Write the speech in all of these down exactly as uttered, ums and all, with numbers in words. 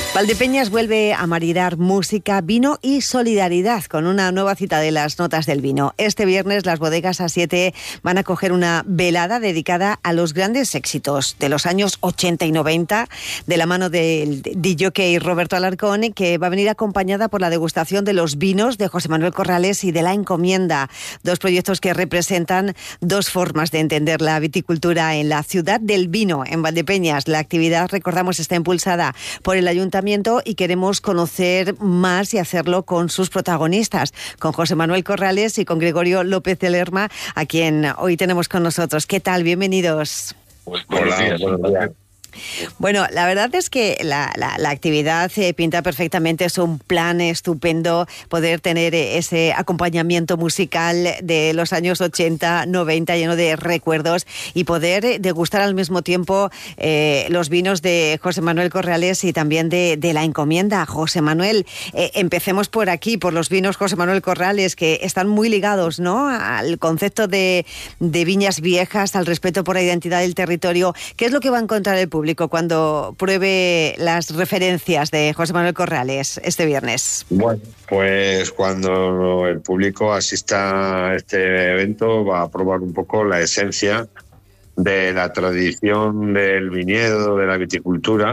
Valdepeñas vuelve a maridar música, vino y solidaridad con una nueva cita de las notas del vino. Este viernes las bodegas A siete van a coger una velada dedicada a los grandes éxitos de los años ochenta y noventa de la mano del D J Roberto Alarcón, que va a venir acompañada por la degustación de los vinos de José Manuel Corrales y de La Encomienda, dos proyectos que representan dos formas de entender la viticultura en la ciudad del vino, en Valdepeñas. La actividad, recordamos, está impulsada por el Ayuntamiento y queremos conocer más y hacerlo con sus protagonistas, con José Manuel Corrales y con Gregorio López de Lerma, a quien hoy tenemos con nosotros. ¿Qué tal? Bienvenidos. Pues buenos días. Buenos días. Bueno, la verdad es que la, la, la actividad eh, pinta perfectamente, es un plan estupendo poder tener ese acompañamiento musical de los años ochenta, noventa, lleno de recuerdos, y poder degustar al mismo tiempo eh, los vinos de José Manuel Corrales y también de, de La Encomienda. José Manuel, eh, empecemos por aquí, por los vinos José Manuel Corrales, que están muy ligados, ¿no?, al concepto de, de viñas viejas, al respeto por la identidad del territorio. ¿Qué es lo que va a encontrar el público cuando pruebe las referencias de José Manuel Corrales este viernes? Bueno, pues cuando el público asista a este evento va a probar un poco la esencia de la tradición del viñedo, de la viticultura,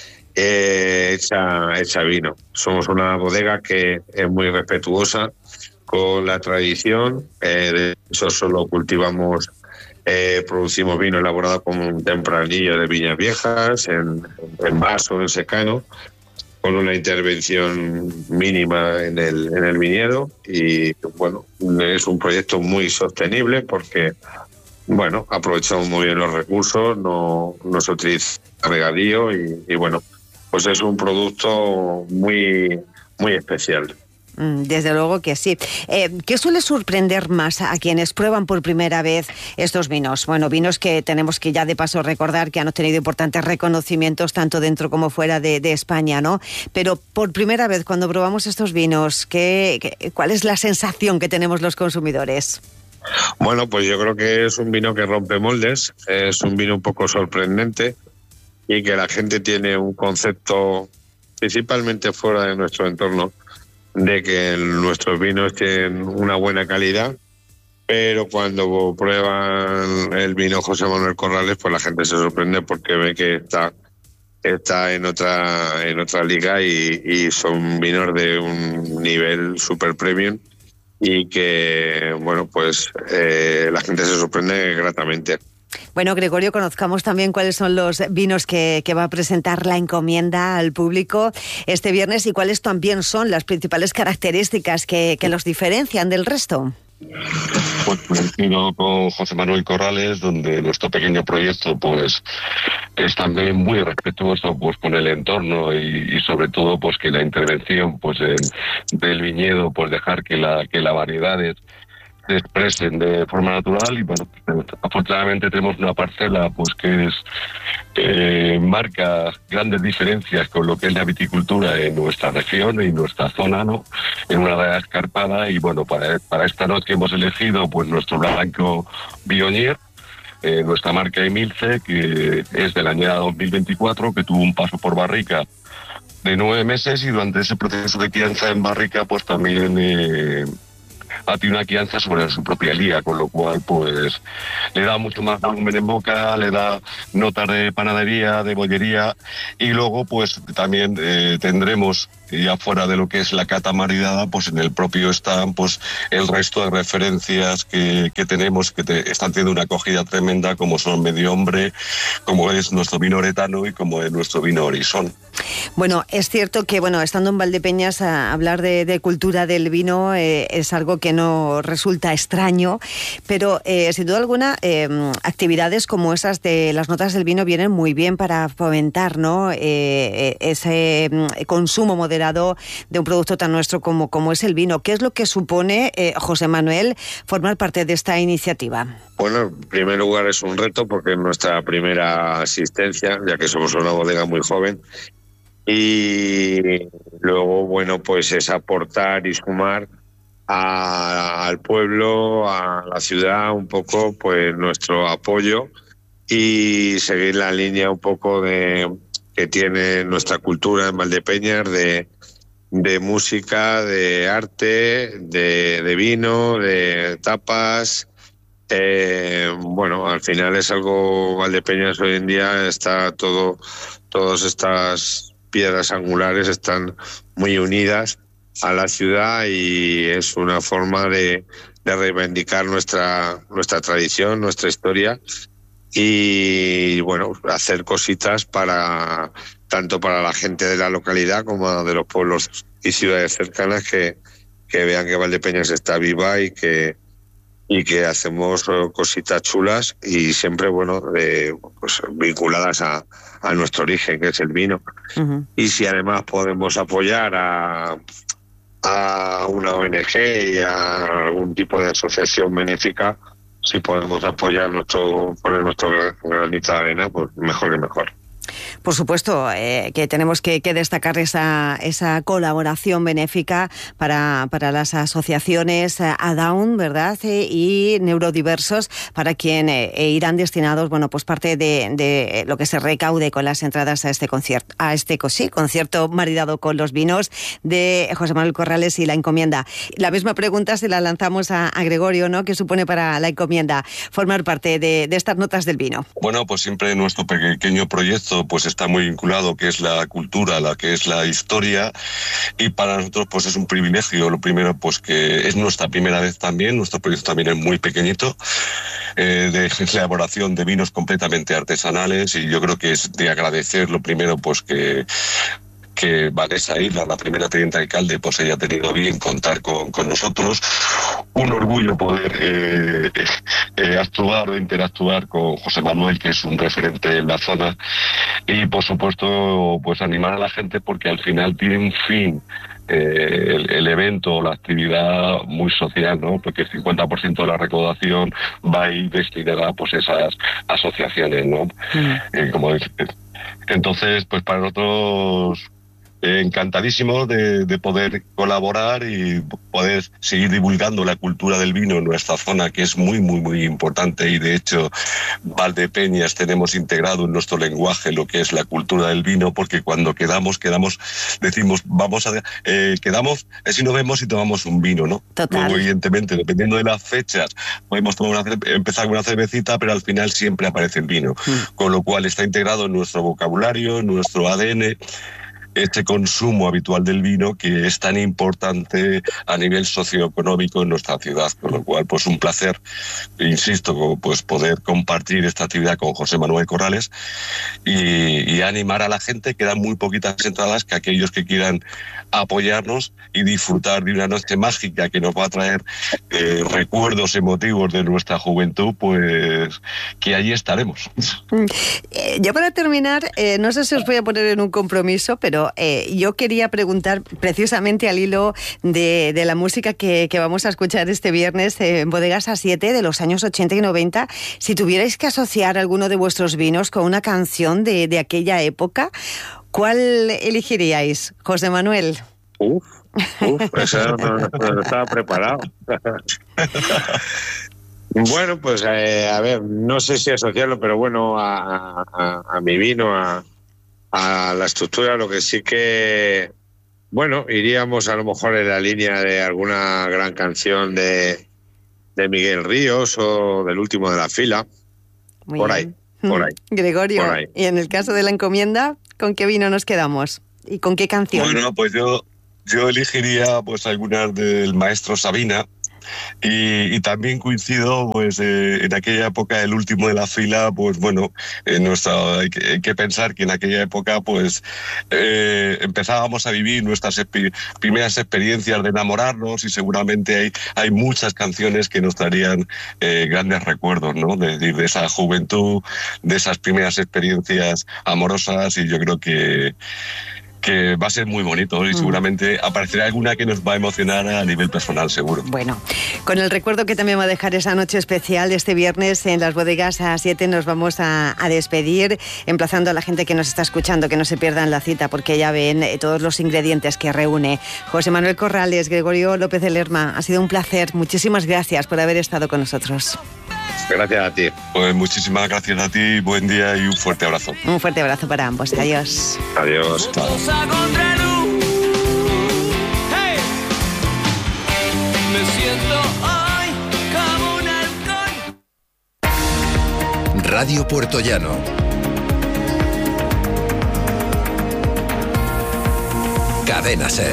eh, hecha, hecha vino. Somos una bodega que es muy respetuosa con la tradición, eh, de hecho solo cultivamos Eh, producimos vino elaborado con un tempranillo de viñas viejas, en, en vaso, en secano, con una intervención mínima en el, en el viñedo. Y bueno, es un proyecto muy sostenible porque, bueno, aprovechamos muy bien los recursos, no, no se utiliza regadío y, y bueno, pues es un producto muy, muy especial. Desde luego que sí. Eh, ¿Qué suele sorprender más a quienes prueban por primera vez estos vinos? Bueno, vinos que tenemos que ya de paso recordar que han obtenido importantes reconocimientos tanto dentro como fuera de, de España, ¿no? Pero por primera vez cuando probamos estos vinos, ¿qué, qué, ¿cuál es la sensación que tenemos los consumidores? Bueno, pues yo creo que es un vino que rompe moldes, es un vino un poco sorprendente y que la gente tiene un concepto, principalmente fuera de nuestro entorno, de que nuestros vinos tienen una buena calidad, pero cuando prueban el vino José Manuel Corrales, pues la gente se sorprende porque ve que está está en otra en otra liga y, y son vinos de un nivel super premium y que, bueno, pues eh, la gente se sorprende gratamente. Bueno, Gregorio, conozcamos también cuáles son los vinos que, que va a presentar La Encomienda al público este viernes y cuáles también son las principales características que, que los diferencian del resto. Pues coincido con José Manuel Corrales, donde nuestro pequeño proyecto pues es también muy respetuoso pues con el entorno y, y sobre todo pues que la intervención pues en, del viñedo pues dejar que la que la variedades se expresen de forma natural y bueno, afortunadamente tenemos una parcela pues que es eh, marca grandes diferencias con lo que es la viticultura en nuestra región, en nuestra zona, ¿no? En una área escarpada y bueno, para, para esta noche hemos elegido pues nuestro blanco Viognier, eh, nuestra marca Emilce, que es de la añada dos mil veinticuatro, que tuvo un paso por barrica de nueve meses y durante ese proceso de crianza en barrica pues también eh, ha tenido una crianza sobre su propia liga, con lo cual pues le da mucho más volumen en boca, le da notas de panadería, de bollería y luego pues también eh, tendremos ya fuera de lo que es la cata maridada, pues en el propio stand pues el resto de referencias que, que tenemos que te, están teniendo una acogida tremenda, como son Medio Hombre, como es nuestro vino Oretano y como es nuestro vino Horizon. Bueno, es cierto que bueno, estando en Valdepeñas a hablar de, de cultura del vino eh, es algo que no resulta extraño, pero eh, sin duda alguna eh, actividades como esas de las notas del vino vienen muy bien para fomentar, ¿no?, eh, ese eh, consumo moderado de un producto tan nuestro como, como es el vino. ¿Qué es lo que supone, eh, José Manuel, formar parte de esta iniciativa? Bueno, en primer lugar es un reto porque es nuestra primera asistencia, ya que somos una bodega muy joven. Y luego, bueno, pues es aportar y sumar a, al pueblo, a la ciudad, un poco pues nuestro apoyo y seguir la línea un poco de que tiene nuestra cultura en Valdepeñas de, de música, de arte, de, de vino, de tapas. Eh, bueno, al final es algo, Valdepeñas hoy en día está todo, todas estas piedras angulares están muy unidas a la ciudad y es una forma de, de reivindicar nuestra, nuestra tradición, nuestra historia y bueno, hacer cositas para tanto para la gente de la localidad como de los pueblos y ciudades cercanas que, que vean que Valdepeñas está viva y que y que hacemos cositas chulas y siempre, bueno, de, pues vinculadas a, a nuestro origen, que es el vino. Uh-huh. Y si además podemos apoyar a, a una O N G y a algún tipo de asociación benéfica, si podemos apoyar nuestro, poner nuestro granito de arena, pues mejor que mejor. Por supuesto, eh, que tenemos que, que destacar esa, esa colaboración benéfica para, para las asociaciones A-Down, ¿verdad? Eh, y Neurodiversos, para quien eh, irán destinados, bueno, pues parte de, de lo que se recaude con las entradas a este concierto, a este sí, concierto maridado con los vinos de José Manuel Corrales y La Encomienda. La misma pregunta se la lanzamos a, a Gregorio, ¿no? ¿Qué supone para La Encomienda formar parte de, de estas notas del vino? Bueno, pues siempre nuestro pequeño proyecto pues está muy vinculado, que es la cultura, la que es la historia, y para nosotros pues es un privilegio. Lo primero, pues que es nuestra primera vez también, nuestro proyecto también es muy pequeñito, eh, de elaboración de vinos completamente artesanales, y yo creo que es de agradecer lo primero pues que que Vanessa Isla, la primera teniente alcalde, pues haya tenido bien contar con, con nosotros. Un orgullo poder eh, eh, actuar o interactuar con José Manuel, que es un referente en la zona, y por supuesto pues animar a la gente, porque al final tiene un fin eh, el, el evento, la actividad muy social, ¿no? Porque el cincuenta por ciento de la recaudación va a ir destinada pues a esas asociaciones, ¿no? Mm. Eh, como dice. Entonces, pues para nosotros Eh, encantadísimo de, de poder colaborar y poder seguir divulgando la cultura del vino en nuestra zona, que es muy, muy, muy importante, y de hecho Valdepeñas tenemos integrado en nuestro lenguaje lo que es la cultura del vino, porque cuando quedamos, quedamos, decimos, vamos a, eh, quedamos, es si no vemos y tomamos un vino, ¿no? Total. Luego, evidentemente, dependiendo de las fechas, podemos tomar una, empezar con una cervecita, pero al final siempre aparece el vino, mm. con lo cual está integrado en nuestro vocabulario, en nuestro A D N, este consumo habitual del vino, que es tan importante a nivel socioeconómico en nuestra ciudad, con lo cual pues un placer, insisto, pues poder compartir esta actividad con José Manuel Corrales y, y animar a la gente. Quedan muy poquitas entradas, que aquellos que quieran apoyarnos y disfrutar de una noche mágica que nos va a traer eh, recuerdos emotivos de nuestra juventud, pues que allí estaremos. Eh, yo para terminar, eh, no sé si os voy a poner en un compromiso, pero Eh, yo quería preguntar precisamente al hilo de, de la música que, que vamos a escuchar este viernes en Bodegas A siete de los años ochenta y noventa, si tuvierais que asociar alguno de vuestros vinos con una canción de, de aquella época, ¿cuál elegiríais, José Manuel? Uf, uf, eso no, no estaba preparado. Bueno, pues eh, a ver, no sé si asociarlo, pero bueno, a, a, a mi vino, a a la estructura, lo que sí que, bueno, iríamos a lo mejor en la línea de alguna gran canción de, de Miguel Ríos o del Último de la Fila. Muy por bien. ahí, por ahí. Gregorio, por ahí. Y en el caso de La Encomienda, ¿con qué vino nos quedamos? ¿Y con qué canción? Bueno, pues yo, yo elegiría pues algunas del maestro Sabina. Y, y también coincido pues eh, en aquella época, el Último de la Fila, pues bueno, en nuestra, hay, que, hay que pensar que en aquella época pues eh, empezábamos a vivir nuestras exp- primeras experiencias de enamorarnos, y seguramente hay, hay muchas canciones que nos traerían eh, grandes recuerdos, ¿no? De, de esa juventud, de esas primeras experiencias amorosas, y yo creo que que va a ser muy bonito, y seguramente aparecerá alguna que nos va a emocionar a nivel personal, seguro. Bueno, con el recuerdo que también va a dejar esa noche especial de este viernes en las Bodegas A siete, nos vamos a, a despedir, emplazando a la gente que nos está escuchando que no se pierdan la cita, porque ya ven eh, todos los ingredientes que reúne. José Manuel Corrales, Gregorio López de Lerma, ha sido un placer. Muchísimas gracias por haber estado con nosotros. Gracias a ti. Pues muchísimas gracias a ti, buen día y un fuerte abrazo. Un fuerte abrazo para ambos. Adiós. Adiós. Chao. Me siento hoy como un halcón. Radio Puertollano. Cadena SER.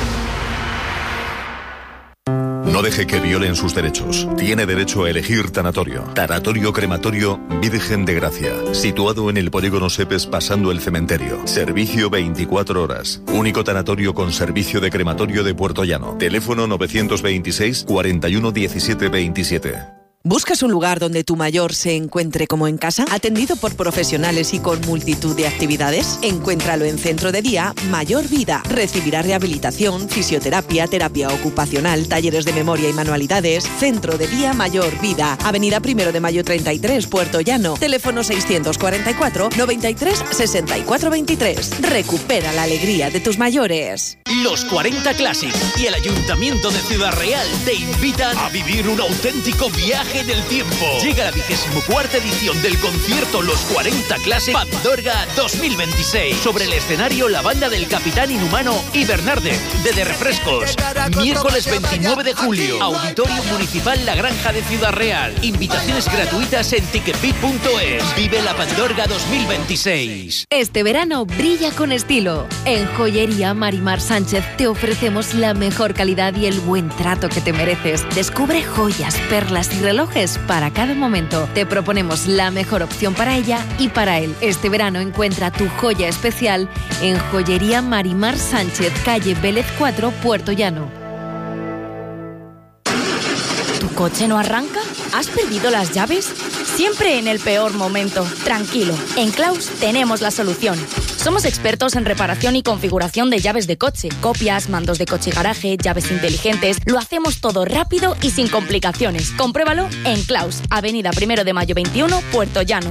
No deje que violen sus derechos. Tiene derecho a elegir tanatorio. Tanatorio Crematorio Virgen de Gracia. Situado en el polígono Sepes pasando el cementerio. Servicio veinticuatro horas. Único tanatorio con servicio de crematorio de Puertollano. Teléfono novecientos veintiséis, cuarenta y uno, diecisiete veintisiete. ¿Buscas un lugar donde tu mayor se encuentre como en casa? ¿Atendido por profesionales y con multitud de actividades? Encuéntralo en Centro de Día Mayor Vida. Recibirá rehabilitación, fisioterapia, terapia ocupacional, talleres de memoria y manualidades. Centro de Día Mayor Vida. Avenida Primero de Mayo treinta y tres, Puerto Llano. Teléfono seiscientos cuarenta y cuatro, noventa y tres, sesenta y cuatro veintitrés. Recupera la alegría de tus mayores. Los cuarenta Classic y el Ayuntamiento de Ciudad Real te invitan a vivir un auténtico viaje en el tiempo. Llega la vigésimo cuarta edición del concierto Los cuarenta Classic Pandorga dos mil veintiséis. Sobre el escenario, la banda del Capitán Inhumano y Bernardet, de De Refrescos. Miércoles veintinueve de julio, Auditorio Municipal La Granja de Ciudad Real. Invitaciones gratuitas en ticketbit punto es. Vive la Pandorga dos mil veintiséis. Este verano brilla con estilo. En Joyería Marimar Sánchez te ofrecemos la mejor calidad y el buen trato que te mereces. Descubre joyas, perlas y relojes para cada momento. Te proponemos la mejor opción para ella y para él. Este verano encuentra tu joya especial en Joyería Marimar Sánchez, calle Vélez cuatro, Puerto Llano. ¿Tu coche no arranca? ¿Has perdido las llaves? Siempre en el peor momento. Tranquilo, en Claus tenemos la solución. Somos expertos en reparación y configuración de llaves de coche, copias, mandos de coche y garaje, llaves inteligentes. Lo hacemos todo rápido y sin complicaciones. Compruébalo en Claus, Avenida Primero de Mayo veintiuno, Puerto Llano.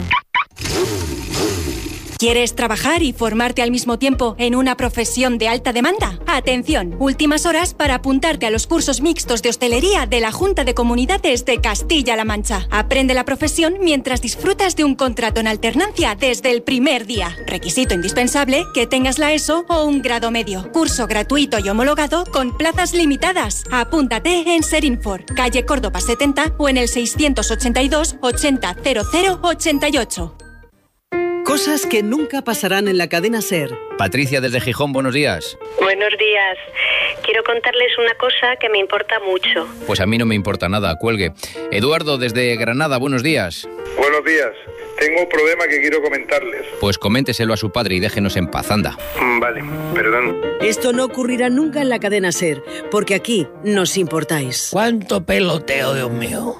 ¿Quieres trabajar y formarte al mismo tiempo en una profesión de alta demanda? Atención, últimas horas para apuntarte a los cursos mixtos de hostelería de la Junta de Comunidades de Castilla-La Mancha. Aprende la profesión mientras disfrutas de un contrato en alternancia desde el primer día. Requisito indispensable que tengas la ESO o un grado medio. Curso gratuito y homologado con plazas limitadas. Apúntate en Serinfor, calle Córdoba setenta o en el seiscientos ochenta y dos, ochenta, cero cero, ochenta y ocho. Cosas que nunca pasarán en la cadena SER. Patricia desde Gijón, buenos días. Buenos días. Quiero contarles una cosa que me importa mucho. Pues a mí no me importa nada, cuelgue. Eduardo desde Granada, buenos días. Buenos días. Tengo un problema que quiero comentarles. Pues coménteselo a su padre y déjenos en paz, anda. Vale, perdón. Esto no ocurrirá nunca en la cadena SER, porque aquí nos importáis. ¿Cuánto peloteo, Dios mío?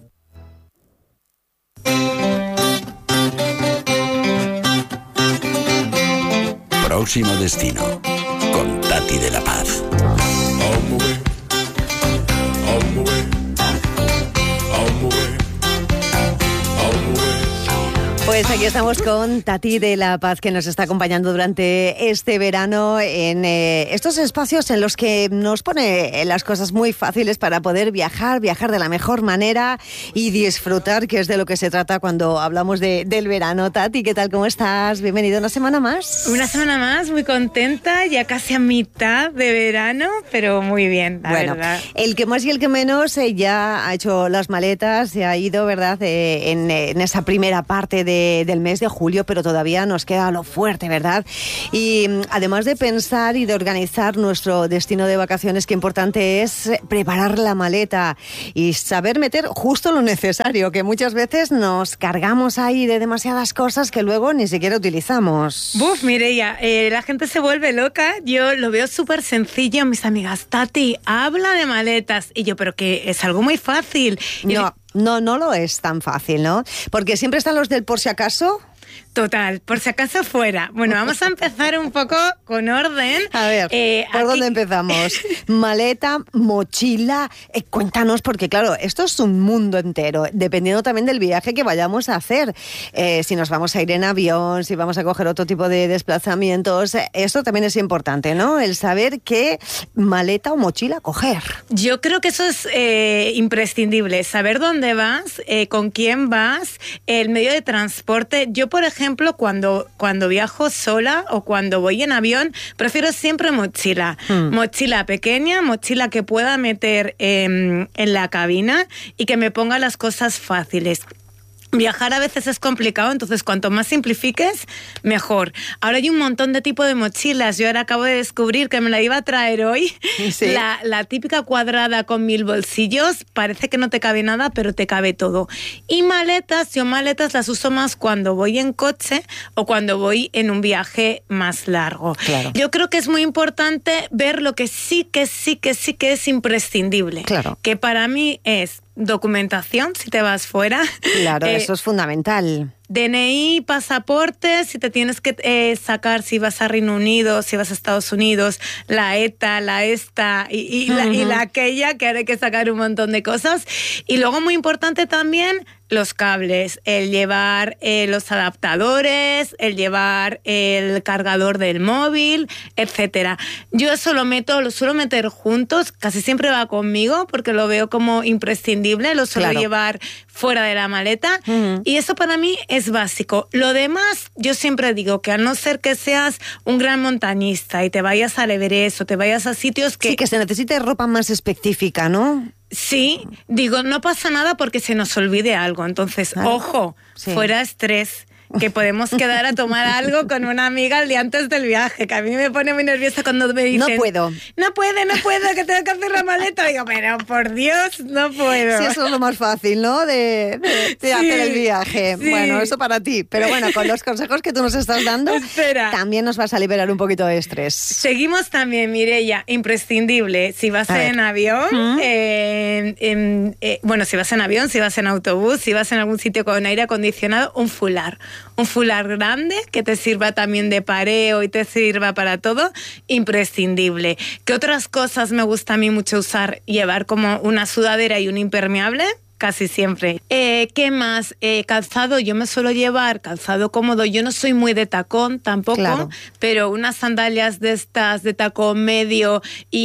Próximo destino, con Tati de la Paz. Pues aquí estamos con Tati de la Paz, que nos está acompañando durante este verano en eh, estos espacios en los que nos pone las cosas muy fáciles para poder viajar, viajar de la mejor manera y disfrutar, que es de lo que se trata cuando hablamos de, del verano. Tati, ¿qué tal? ¿Cómo estás? Bienvenida una semana más. Una semana más, muy contenta, ya casi a mitad de verano, pero muy bien, la bueno, verdad. El que más y el que menos eh, ya ha hecho las maletas, se ha ido, ¿verdad?, eh, en, en esa primera parte de del mes de julio, pero todavía nos queda lo fuerte, ¿verdad? Y además de pensar y de organizar nuestro destino de vacaciones, qué importante es preparar la maleta y saber meter justo lo necesario, que muchas veces nos cargamos ahí de demasiadas cosas que luego ni siquiera utilizamos. Buf, Mireia, eh, la gente se vuelve loca. Yo lo veo súper sencillo. Mis amigas, Tati, habla de maletas. Y yo, pero que es algo muy fácil. No. No, no lo es tan fácil, ¿no? Porque siempre están los del por si acaso. Total, por si acaso fuera. Bueno, vamos a empezar un poco con orden. A ver, eh, ¿por aquí... dónde empezamos? Maleta, mochila, eh, cuéntanos, porque claro, esto es un mundo entero, dependiendo también del viaje que vayamos a hacer. Eh, si nos vamos a ir en avión, si vamos a coger otro tipo de desplazamientos, eh, esto también es importante, ¿no? El saber qué maleta o mochila coger. Yo creo que eso es eh, imprescindible, saber dónde vas, eh, con quién vas, el medio de transporte. Yo, por ejemplo, ejemplo, cuando, cuando viajo sola o cuando voy en avión, prefiero siempre mochila. Mm. Mochila pequeña, mochila que pueda meter eh, en la cabina y que me ponga las cosas fáciles. Viajar a veces es complicado, entonces cuanto más simplifiques, mejor. Ahora hay un montón de tipos de mochilas. Yo ahora acabo de descubrir que me la iba a traer hoy. ¿Sí? La, la típica cuadrada con mil bolsillos. Parece que no te cabe nada, pero te cabe todo. Y maletas, yo maletas las uso más cuando voy en coche o cuando voy en un viaje más largo. Claro. Yo creo que es muy importante ver lo que sí, que sí, que sí que es imprescindible. Claro. Que para mí es documentación, si te vas fuera. Claro, eh, eso es fundamental. D N I, pasaporte, si te tienes que eh, sacar, si vas a Reino Unido, si vas a Estados Unidos, la ETA, la ESTA y, y, uh-huh. la, y la aquella, que ahora hay que sacar un montón de cosas. Y luego, muy importante también, los cables, el llevar eh, los adaptadores, el llevar el cargador del móvil, etcétera. Yo eso lo meto, lo suelo meter juntos, casi siempre va conmigo porque lo veo como imprescindible, lo suelo claro. llevar fuera de la maleta uh-huh. y eso para mí es básico. Lo demás, yo siempre digo que a no ser que seas un gran montañista y te vayas al Everest o te vayas a sitios que... Sí, que se necesite ropa más específica, ¿no? Sí, digo, no pasa nada porque se nos olvide algo. Entonces, ah, ojo, sí. fuera estrés, que podemos quedar a tomar algo con una amiga el día antes del viaje, que a mí me pone muy nerviosa cuando me dicen... No puedo. No puede, no puedo, que tengo que hacer la maleta. Digo, pero por Dios, no puedo. Sí, eso es lo más fácil, ¿no? De, de, de sí, hacer el viaje. Sí. Bueno, eso para ti. Pero bueno, con los consejos que tú nos estás dando, Espera. también nos vas a liberar un poquito de estrés. Seguimos también, Mireia, imprescindible. Si vas a en ver. avión, ¿Mm? eh, en, eh, bueno, si vas en avión, si vas en autobús, si vas en algún sitio con aire acondicionado, un fular. Un fular grande que te sirva también de pareo y te sirva para todo, imprescindible. ¿Qué otras cosas me gusta a mí mucho usar? Llevar como una sudadera y un impermeable. Casi siempre. Eh, ¿Qué más? Eh, calzado, yo me suelo llevar calzado cómodo. Yo no soy muy de tacón tampoco, claro. pero unas sandalias de estas de tacón medio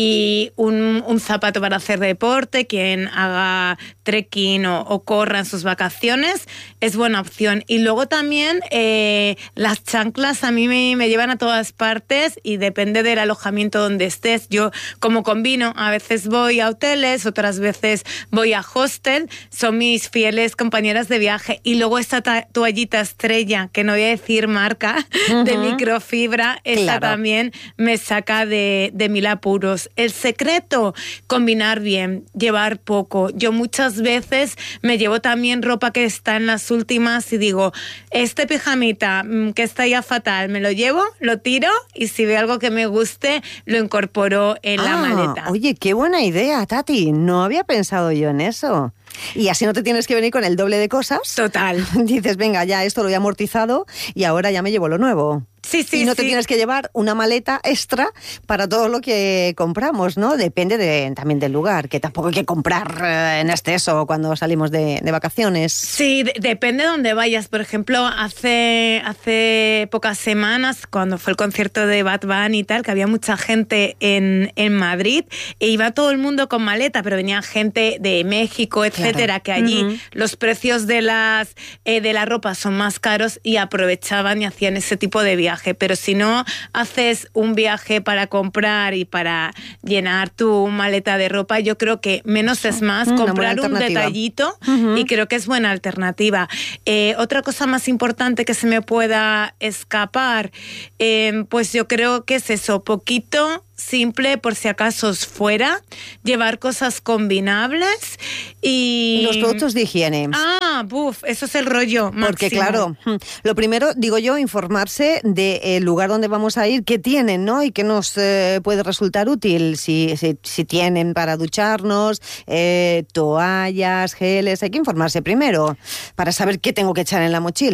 y un, un zapato para hacer deporte, quien haga trekking o, o corra en sus vacaciones, es buena opción. Y luego también eh, las chanclas a mí me, me llevan a todas partes y depende del alojamiento donde estés. Yo como combino, a veces voy a hoteles, otras veces voy a hostel. Son mis fieles compañeras de viaje. Y luego esta ta- toallita estrella, que no voy a decir marca, uh-huh. de microfibra, esta claro. también me saca de, de mil apuros. El secreto, combinar bien, llevar poco. Yo muchas veces me llevo también ropa que está en las últimas y digo, este pijamita que está ya fatal, me lo llevo, lo tiro y si veo algo que me guste, lo incorporo en ah, la maleta. Oye, qué buena idea, Tati. No había pensado yo en eso. Y así no te tienes que venir con el doble de cosas. Total. Dices, venga, ya esto lo he amortizado y ahora ya me llevo lo nuevo. Sí, sí, y no sí. te tienes que llevar una maleta extra para todo lo que compramos, ¿no? Depende de, también del lugar, que tampoco hay que comprar eh, en exceso cuando salimos de, de vacaciones. Sí, de, depende de dónde vayas. Por ejemplo, hace, hace pocas semanas, cuando fue el concierto de Bad Bunny y tal, que había mucha gente en, en Madrid, e iba todo el mundo con maleta, pero venía gente de México, etcétera, claro. que allí uh-huh. los precios de, las, eh, de la ropa son más caros y aprovechaban y hacían ese tipo de viajes. Pero si no haces un viaje para comprar y para llenar tu maleta de ropa, yo creo que menos es más, Una comprar un detallito uh-huh. y creo que es buena alternativa. Eh, otra cosa más importante que se me pueda escapar, eh, pues yo creo que es eso, poquito, simple, por si acaso es fuera, llevar cosas combinables y... Los productos de higiene. Ah, buf, eso es el rollo máximo. Porque claro, lo primero, digo yo, informarse del lugar donde vamos a ir, qué tienen, ¿no? Y qué nos eh, puede resultar útil, si, si, si tienen para ducharnos, eh, toallas, geles, hay que informarse primero para saber qué tengo que echar en la mochila.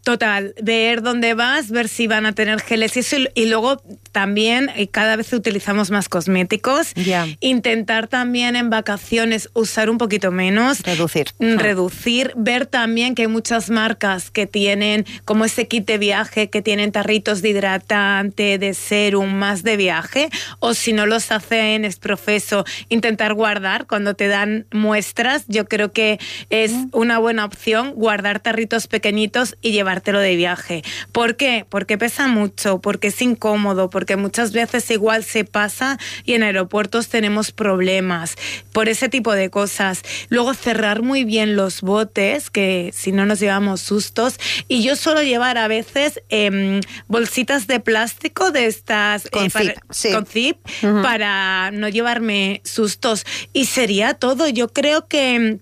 Total, ver dónde vas, ver si van a tener geles y eso, y luego también y cada vez utilizamos más cosméticos. Ya. Intentar también en vacaciones usar un poquito menos. Reducir. Reducir. Ver también que hay muchas marcas que tienen como ese kit de viaje, que tienen tarritos de hidratante, de serum, más de viaje. O si no los hacen es profeso, intentar guardar cuando te dan muestras. Yo creo que es una buena opción guardar tarritos pequeñitos y llevar llevártelo de viaje. ¿Por qué? Porque pesa mucho, porque es incómodo, porque muchas veces igual se pasa y en aeropuertos tenemos problemas por ese tipo de cosas. Luego cerrar muy bien los botes, que si no nos llevamos sustos. Y yo suelo llevar a veces eh, bolsitas de plástico de estas con eh, zip, para, sí. con zip Uh-huh. para no llevarme sustos. Y sería todo. Yo creo que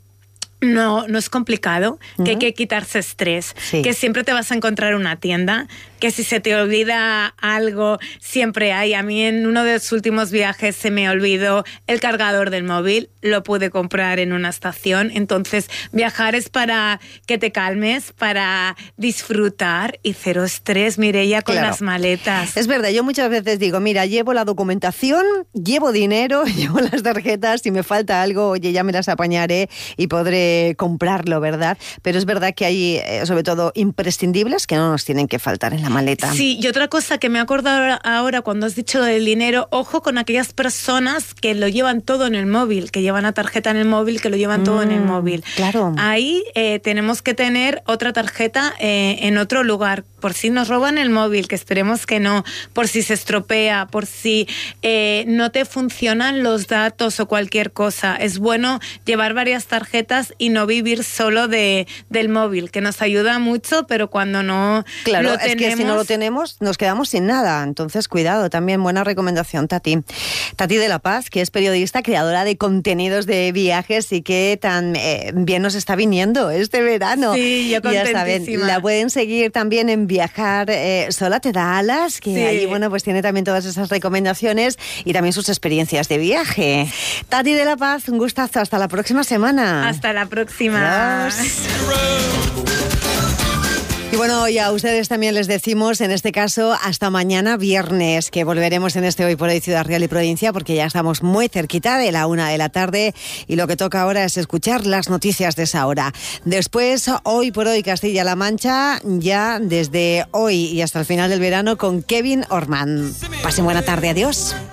No, no es complicado, que hay que quitarse estrés, Sí. que siempre te vas a encontrar una tienda, que si se te olvida algo, siempre hay. A mí en uno de los últimos viajes se me olvidó el cargador del móvil, lo pude comprar en una estación. Entonces, viajar es para que te calmes, para disfrutar y cero estrés, Mireia, con Claro. las maletas. Es verdad, yo muchas veces digo, mira, llevo la documentación, llevo dinero, llevo las tarjetas, si me falta algo, oye, ya me las apañaré y podré comprarlo, ¿verdad? Pero es verdad que hay, eh, sobre todo, imprescindibles que no nos tienen que faltar en la maleta. Sí, y otra cosa que me he acordado ahora, ahora cuando has dicho del dinero, ojo con aquellas personas que lo llevan todo en el móvil, que llevan la tarjeta en el móvil, que lo llevan todo en el móvil. Claro. Ahí eh, tenemos que tener otra tarjeta eh, en otro lugar, por si nos roban el móvil, que esperemos que no, por si se estropea, por si eh, no te funcionan los datos o cualquier cosa. Es bueno llevar varias tarjetas y no vivir solo de, del móvil, que nos ayuda mucho, pero cuando no Claro, lo es tenemos... que si no lo tenemos, nos quedamos sin nada. Entonces, cuidado, también buena recomendación, Tati. Tati de la Paz, que es periodista, creadora de contenidos de viajes y que tan eh, bien nos está viniendo este verano. Sí, yo Ya saben, contentísima. la pueden seguir también en Viajar eh, Sola Te Da Alas, que Sí. allí, bueno, pues tiene también todas esas recomendaciones y también sus experiencias de viaje. Tati de la Paz, un gustazo. Hasta la próxima semana. Hasta la próxima. Adiós. Y bueno, y a ustedes también les decimos, en este caso, hasta mañana viernes, que volveremos en este Hoy por Hoy Ciudad Real y Provincia, porque ya estamos muy cerquita de la una de la tarde y lo que toca ahora es escuchar las noticias de esa hora. Después, Hoy por Hoy Castilla-La Mancha, ya desde hoy y hasta el final del verano con Kevin Orman. Pasen buena tarde, adiós.